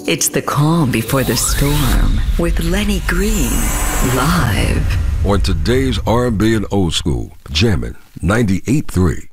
It's the calm before the storm with Lenny Green, live. On today's R&B and old school, jamming 98.3